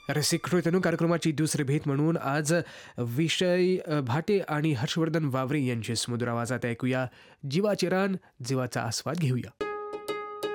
रसिक श्रोत्यांनो, कार्यक्रमाची दुसरी भेट म्हणून आज विषय भाटे आणि हर्षवर्धन वावरे यांचे सुमधुर आवाजात ऐकूया जीवाचे रान, जीवाचा आस्वाद घेऊया.